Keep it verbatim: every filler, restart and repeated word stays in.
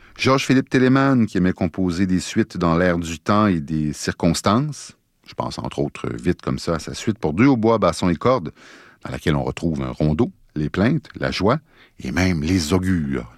Georges-Philippe Telemann, qui aimait composer des suites dans l'air du temps et des circonstances. Je pense entre autres, vite comme ça, à sa suite pour deux hautbois, basson et cordes, dans laquelle on retrouve un rondeau, les plaintes, la joie et même les augures.